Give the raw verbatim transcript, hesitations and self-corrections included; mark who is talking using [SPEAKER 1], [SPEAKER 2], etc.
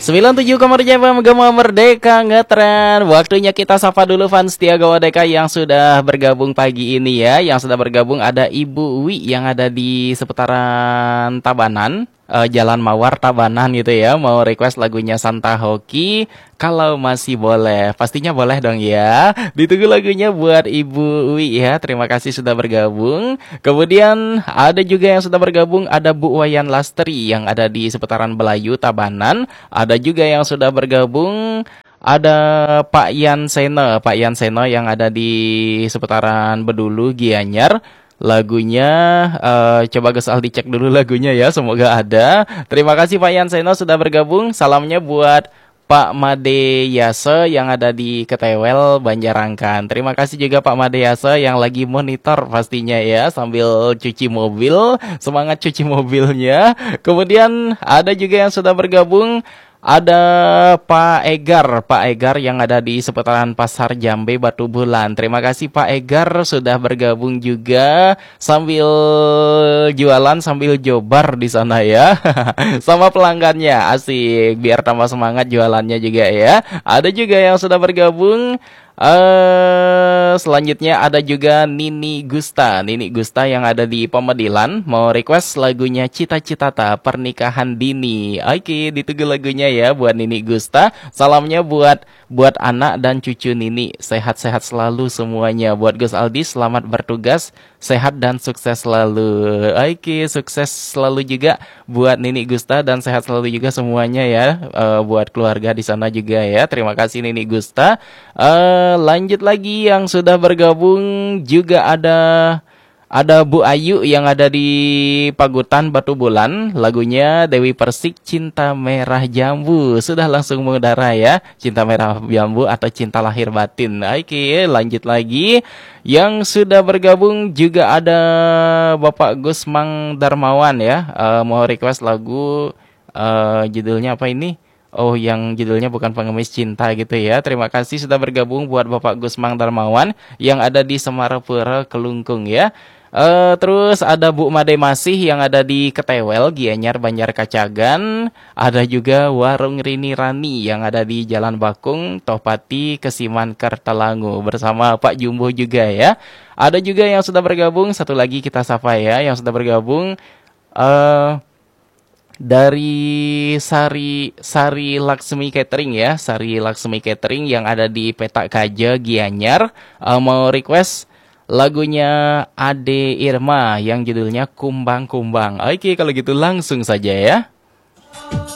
[SPEAKER 1] sembilan puluh tujuh koma tujuh F M Gema Merdeka ngetren. Waktunya kita sapa dulu fans setia Gawadeka yang sudah bergabung pagi ini ya. Yang sudah bergabung ada Ibu Wi yang ada di seputaran Tabanan, uh, Jalan Mawar Tabanan gitu ya. Mau request lagunya Santa Hoki. Kalau masih boleh, pastinya boleh dong ya. Ditunggu lagunya buat Ibu Wi ya. Terima kasih sudah bergabung. Kemudian ada juga yang sudah bergabung, ada Bu Wayan Lastri yang ada di seputaran Belayu Tabanan. Ada juga yang sudah bergabung, ada Pak Yan Seno, Pak Yan Seno yang ada di seputaran Bedulu Gianyar. Lagunya uh, coba Gus Aldi cek dulu lagunya ya, semoga ada. Terima kasih Pak Yan Seno sudah bergabung. Salamnya buat Pak Made Yase yang ada di Ketewel Banjarangkan. Terima kasih juga Pak Made Yase yang lagi monitor pastinya ya sambil cuci mobil. Semangat cuci mobilnya. Kemudian ada juga yang sudah bergabung, ada Pak Egar, Pak Egar yang ada di seputaran Pasar Jambe Batu Bulan. Terima kasih Pak Egar sudah bergabung juga sambil jualan sambil jobar di sana ya. Sama pelanggannya, asik biar tambah semangat jualannya juga ya. Ada juga yang sudah bergabung. Uh, selanjutnya ada juga Nini Gusta Nini Gusta yang ada di Pemedilan. Mau request lagunya Cita-Citata Pernikahan Dini. Oke, ditunggu lagunya ya buat Nini Gusta. Salamnya buat buat anak dan cucu Nini. Sehat-sehat selalu semuanya. Buat Gus Aldi selamat bertugas, sehat dan sukses selalu. Oke, sukses selalu juga buat Nini Gusta dan sehat selalu juga semuanya ya. Uh, buat keluarga di sana juga ya. Terima kasih Nini Gusta. Uh, Lanjut lagi yang sudah bergabung juga ada ada Bu Ayu yang ada di Pagutan Batu Bulan. Lagunya Dewi Persik Cinta Merah Jambu. Sudah langsung mengudara ya. Cinta Merah Jambu atau Cinta Lahir Batin. Oke, lanjut lagi. Yang sudah bergabung juga ada Bapak Gus Mang Darmawan ya. Uh, mau request lagu uh, judulnya apa ini? Oh, yang judulnya Bukan Pengemis Cinta gitu ya. Terima kasih sudah bergabung buat Bapak Gusmang Darmawan yang ada di Semarapura Kelungkung ya. Uh, terus ada Bu Made Masih yang ada di Ketewel, Gianyar, Banjar Kacagan. Ada juga Warung Rini Rani yang ada di Jalan Bakung, Topati, Kesiman, Kertalangu bersama Pak Jumbo juga ya. Ada juga yang sudah bergabung, satu lagi kita sapa ya yang sudah bergabung. Uh, Dari Sari Sari Laksmi Catering ya, Sari Laksmi Catering yang ada di Petak Kaja Gianyar. Uh, mau request lagunya Ade Irma yang judulnya Kumbang Kumbang. Oke, kalau gitu langsung saja ya.